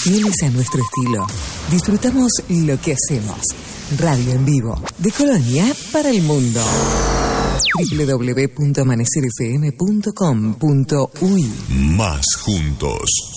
Fieles a nuestro estilo, disfrutamos lo que hacemos. Radio en vivo, de Colonia para el mundo. www.amanecerfm.com.uy. Más juntos.